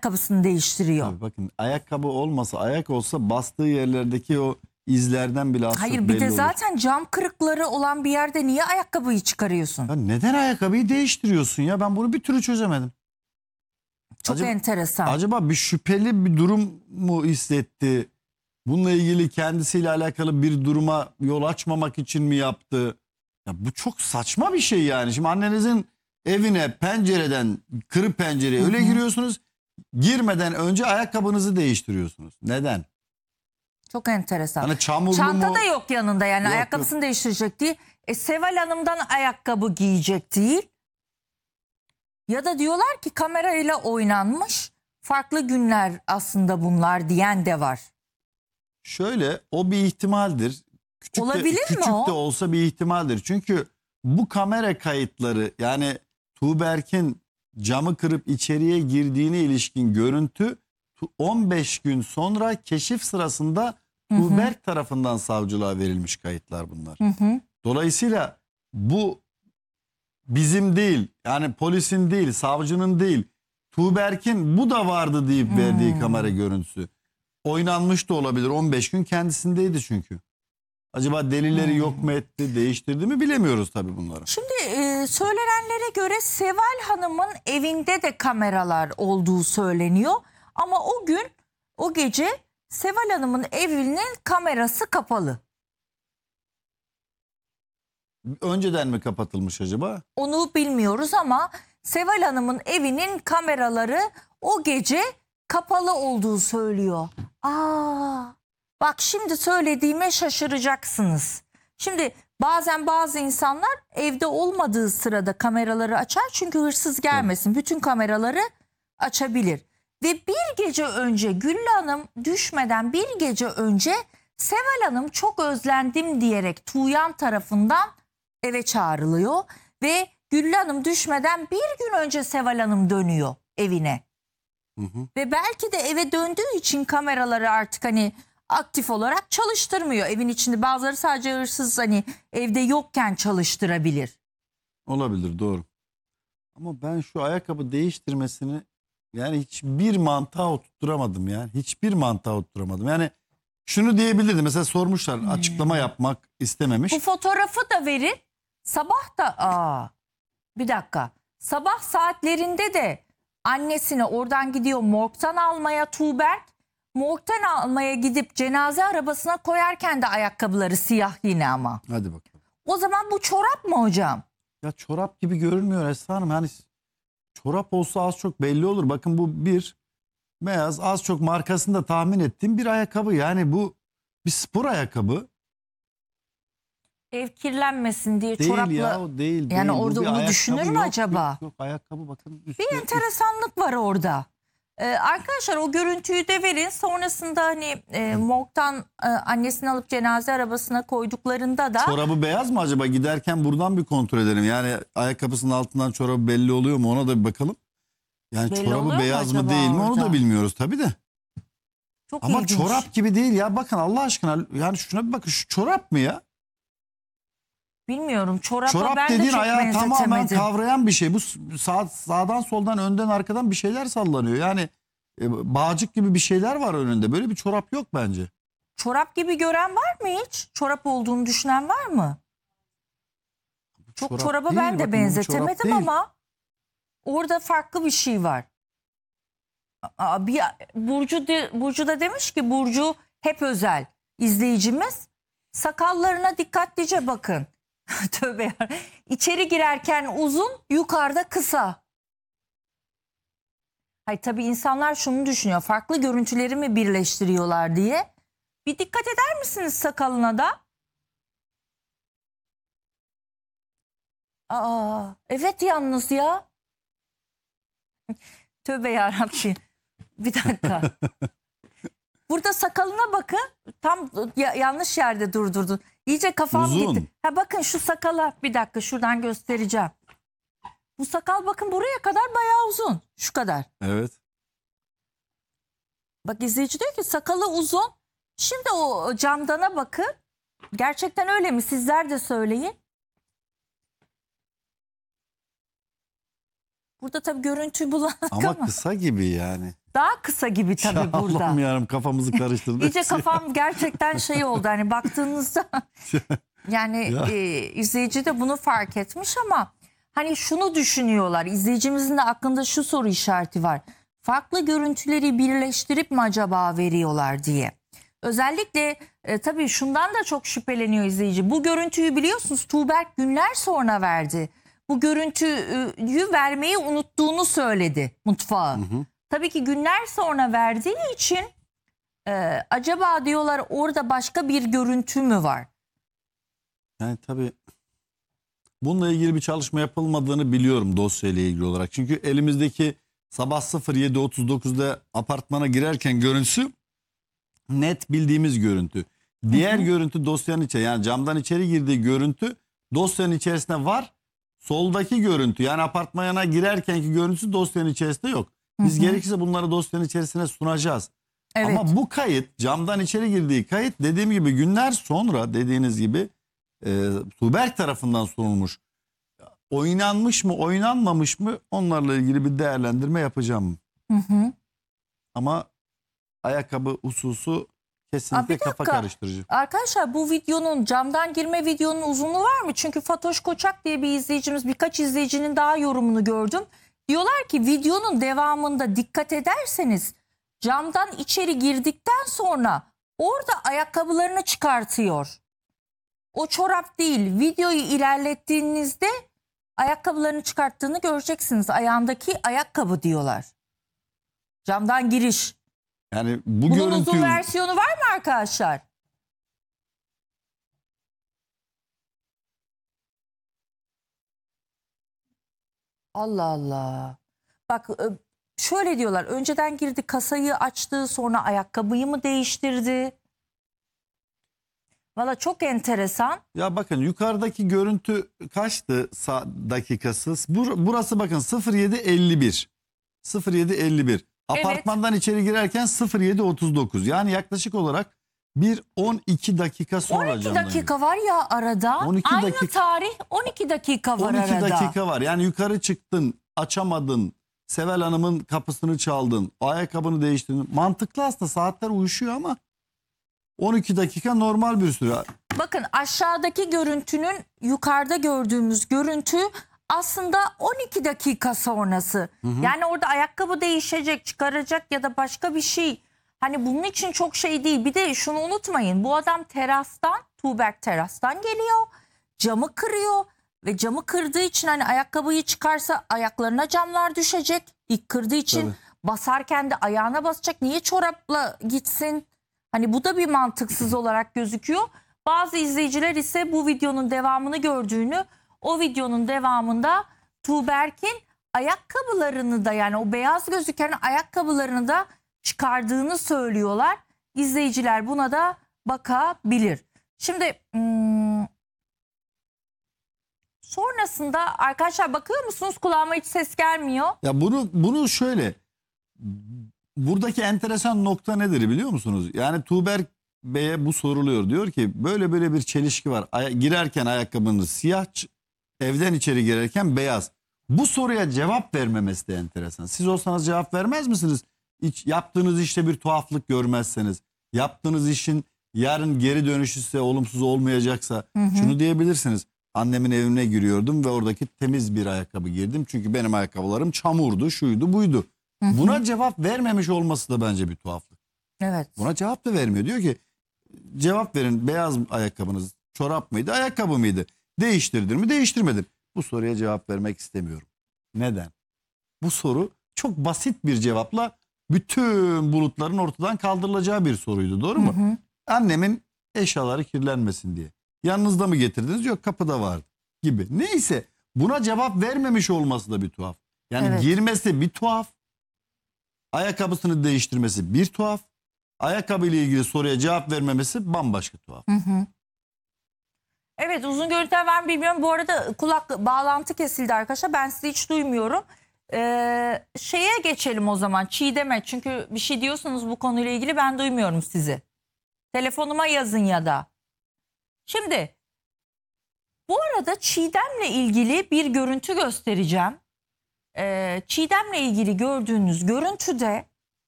ayakkabısını değiştiriyor. Abi bakın, ayakkabı olmasa, ayak olsa bastığı yerlerdeki o izlerden bile az çok Hayır, belli bir de olur. zaten cam kırıkları olan bir yerde niye ayakkabıyı çıkarıyorsun? Ya neden ayakkabıyı değiştiriyorsun ya? Ben bunu bir türlü çözemedim. Çok enteresan. Acaba bir şüpheli bir durum mu hissetti? Bununla ilgili kendisiyle alakalı bir duruma yol açmamak için mi yaptı? Ya bu çok saçma bir şey yani. Şimdi annenizin evine pencereden, kırık pencereye öyle giriyorsunuz. Girmeden önce ayakkabınızı değiştiriyorsunuz. Neden? Çok enteresan. Hani çamurlu Çanta mu? da yok yanında, yani Yok, ayakkabısını değiştirecek değil. Seval Hanım'dan ayakkabı giyecek değil. Ya da diyorlar ki kamerayla oynanmış, farklı günler aslında bunlar diyen de var. Şöyle, o bir ihtimaldir. Olabilir mi küçük o? de olsa bir ihtimaldir. Çünkü bu kamera kayıtları, yani Tuğberk'in camı kırıp içeriye girdiğine ilişkin görüntü 15 gün sonra keşif sırasında Tuğberk tarafından savcılığa verilmiş kayıtlar bunlar. Dolayısıyla bu bizim değil, yani polisin değil, savcının değil, Tuğberk'in bu da vardı deyip verdiği kamera görüntüsü. Oynanmış da olabilir. 15 gün kendisindeydi çünkü. Acaba delilleri yok mu etti, değiştirdi mi, bilemiyoruz tabii bunları. Şimdi söylenenlere göre Seval Hanım'ın evinde de kameralar olduğu söyleniyor. Ama o gün, o gece Seval Hanım'ın evinin kamerası kapalı. Önceden mi kapatılmış acaba? Onu bilmiyoruz ama Seval Hanım'ın evinin kameraları o gece kapalı olduğu söylüyor. Bak şimdi söylediğime şaşıracaksınız. Şimdi bazen bazı insanlar evde olmadığı sırada kameraları açar, çünkü hırsız gelmesin. Bütün kameraları açabilir. Ve bir gece önce, Güllü Hanım düşmeden bir gece önce Seval Hanım çok özlendim diyerek Tuğyan tarafından eve çağrılıyor. Ve Güllü Hanım düşmeden bir gün önce Seval Hanım dönüyor evine. Ve belki de eve döndüğü için kameraları artık hani aktif olarak çalıştırmıyor. Evin içinde bazıları sadece hırsız hani evde yokken çalıştırabilir. Olabilir, doğru. Ama ben şu ayakkabı değiştirmesini yani hiçbir mantığa oturtturamadım ya. Hiçbir mantığa oturtturamadım. Yani şunu diyebilirdim. Mesela sormuşlar, açıklama yapmak istememiş. Bu fotoğrafı da verin. Sabah da bir dakika. Sabah saatlerinde de annesini oradan gidiyor morgdan almaya Tuğberk. Morgdan almaya gidip cenaze arabasına koyarken de ayakkabıları siyah yine ama. Hadi bakalım. O zaman bu çorap mı hocam? Ya çorap gibi görünmüyor Esra Hanım. Yani çorap olsa az çok belli olur. Bakın bu bir beyaz, az çok markasını da tahmin ettiğim bir ayakkabı. Yani bu bir spor ayakkabı. Ev kirlenmesin diye Değil çorapla. ya, o değil. Yani değil. Bu orada bir onu ayakkabı düşünür mü yok, acaba? Yok, ayakkabı bakın. Bir enteresanlık var orada. Arkadaşlar o görüntüyü de verin. Sonrasında hani morgdan annesini alıp cenaze arabasına koyduklarında da. Çorabı beyaz mı acaba? Giderken buradan bir kontrol edelim. Yani ayakkabısının altından çorabı belli oluyor mu, ona da bir bakalım. Yani Belli oluyor çorabı mu beyaz mı acaba değil mi onu orada? da bilmiyoruz tabii de. Çok Ama ilginç. çorap gibi değil ya, bakın Allah aşkına. Yani şuna bir bakın, şu çorap mı ya? Bilmiyorum, çoraba Çorap ben de dediğin çok ayağı tamamen benzetemedim. kavrayan bir şey. Bu sağdan soldan önden arkadan bir şeyler sallanıyor. Yani bağcık gibi bir şeyler var önünde. Böyle bir çorap yok bence. Çorap gibi gören var mı hiç? Çorap olduğunu düşünen var mı? Çok Çorap çoraba değil, ben de bakın bu çorap benzetemedim değil. ama orada farklı bir şey var. Burcu da demiş ki, Burcu hep özel izleyicimiz, sakallarına dikkatlice bakın. Tövbe ya. İçeri girerken uzun, yukarıda kısa. Hayır, tabii insanlar şunu düşünüyor, farklı görüntüleri mi birleştiriyorlar diye. Bir dikkat eder misiniz sakalına da? Evet yalnız ya. Tövbe yarabbim. Bir dakika. Burada sakalına bakın. Tam yanlış yerde durdurdun. İyice kafam Uzun. gitti. Bakın şu sakala. Bir dakika şuradan göstereceğim. Bu sakal bakın buraya kadar bayağı uzun. Şu kadar. Evet. Bak izleyici diyor ki sakalı uzun. Şimdi o camdana bakın. Gerçekten öyle mi? Sizler de söyleyin. Burada tabii görüntü bulanık Ama ama. kısa gibi yani. daha kısa gibi tabii Ya burada. Allah'ım yarabbim, kafamızı karıştırdı. İyice kafam gerçekten şey oldu hani baktığınızda yani Ya. izleyici de bunu fark etmiş ama hani şunu düşünüyorlar, izleyicimizin de aklında şu soru işareti var. Farklı görüntüleri birleştirip mi acaba veriyorlar diye. Özellikle tabii şundan da çok şüpheleniyor izleyici. Bu görüntüyü biliyorsunuz Tuğberk günler sonra verdi. Bu görüntüyü vermeyi unuttuğunu söyledi mutfağa. Tabii ki günler sonra verdiği için acaba diyorlar orada başka bir görüntü mü var? Yani tabii bununla ilgili bir çalışma yapılmadığını biliyorum dosyayla ilgili olarak. Çünkü elimizdeki sabah 07.39'da apartmana girerken görüntüsü net bildiğimiz görüntü. Diğer görüntü dosyanın içi, yani camdan içeri girdiği görüntü dosyanın içerisinde var. Soldaki görüntü, yani apartmana girerkenki görüntüsü dosyanın içerisinde yok. Biz gerekirse bunları dosyanın içerisine sunacağız. Evet. Ama bu kayıt, camdan içeri girdiği kayıt, dediğim gibi günler sonra dediğiniz gibi Tuğberk tarafından sunulmuş. Oynanmış mı oynanmamış mı, onlarla ilgili bir değerlendirme yapacağım. Ama ayakkabı hususu kesinlikle bir dakika. kafa karıştırıcı. Arkadaşlar bu videonun camdan girme videonun uzunluğu var mı? Çünkü Fatoş Koçak diye bir izleyicimiz, birkaç izleyicinin daha yorumunu gördüm. Diyorlar ki videonun devamında dikkat ederseniz camdan içeri girdikten sonra orada ayakkabılarını çıkartıyor. O çorap değil, videoyu ilerlettiğinizde ayakkabılarını çıkarttığını göreceksiniz. Ayağındaki ayakkabı diyorlar. Camdan giriş. Yani bu Bunun görüntü uzun versiyonu var mı arkadaşlar? Allah Allah. Bak şöyle diyorlar. Önceden girdi, kasayı açtı, sonra ayakkabıyı mı değiştirdi? Valla çok enteresan. ya bakın yukarıdaki görüntü kaçtı dakikası? Burası bakın 07.51. 07.51. Apartmandan içeri girerken 07.39. Yani yaklaşık olarak bir 12 dakika sonra 12 camdan dakika var ya arada. 12 Aynı dakika. tarih 12 dakika var 12 arada. dakika var. Yani yukarı çıktın, açamadın. Sevel Hanım'ın kapısını çaldın. O ayakkabını değiştirdin. Mantıklı aslında, saatler uyuşuyor ama 12 dakika normal bir süre. Bakın aşağıdaki görüntünün yukarıda gördüğümüz görüntü aslında 12 dakika sonrası. Yani orada ayakkabı değişecek, çıkaracak ya da başka bir şey. Hani bunun için çok şey değil. Bir de şunu unutmayın. Bu adam terastan, Tuğberk terastan geliyor. Camı kırıyor ve camı kırdığı için hani ayakkabıyı çıkarsa ayaklarına camlar düşecek. İlk kırdığı için Tabii. basarken de ayağına basacak. Niye çorapla gitsin? Hani bu da bir mantıksız olarak gözüküyor. Bazı izleyiciler ise bu videonun devamını gördüğünü, o videonun devamında Tuğberk'in ayakkabılarını da, yani o beyaz gözüken ayakkabılarını da çıkardığını söylüyorlar. İzleyiciler buna da bakabilir. Şimdi sonrasında arkadaşlar bakıyor musunuz? Kulağıma hiç ses gelmiyor. Ya bunu şöyle, buradaki enteresan nokta nedir biliyor musunuz? Yani Tuğberk Bey'e bu soruluyor. Diyor ki böyle böyle bir çelişki var. Girerken ayakkabınız siyah, evden içeri girerken beyaz. Bu soruya cevap vermemesi de enteresan. Siz olsanız cevap vermez misiniz? Yaptığınız işte bir tuhaflık görmezseniz, yaptığınız işin yarın geri dönüşü size olumsuz olmayacaksa şunu diyebilirsiniz. Annemin evine giriyordum ve oradaki temiz bir ayakkabı girdim. Çünkü benim ayakkabılarım çamurdu, şuydu, buydu. Buna cevap vermemiş olması da bence bir tuhaflık. Evet. Buna cevap da vermiyor. Diyor ki cevap verin, beyaz ayakkabınız çorap mıydı, ayakkabı mıydı? Değiştirdin mi, değiştirmedin? Bu soruya cevap vermek istemiyorum. Neden? Bu soru çok basit bir cevapla bütün bulutların ortadan kaldırılacağı bir soruydu, doğru mu? Annemin eşyaları kirlenmesin diye. Yanınızda mı getirdiniz? Yok, kapıda vardı gibi. Neyse, buna cevap vermemiş olması da bir tuhaf. Yani Evet. girmesi bir tuhaf. Ayakkabısını değiştirmesi bir tuhaf. Ayakkabı ile ilgili soruya cevap vermemesi bambaşka tuhaf. Evet, uzun görüntüler var mı bilmiyorum. Bu arada kulak bağlantı kesildi arkadaşlar. Ben sizi hiç duymuyorum. Şeye geçelim o zaman, Çiğdem'e. Çünkü bir şey diyorsanız bu konuyla ilgili ben duymuyorum sizi. Telefonuma yazın ya da. Şimdi bu arada Çiğdem'le ilgili bir görüntü göstereceğim. Çiğdem'le ilgili gördüğünüz görüntüde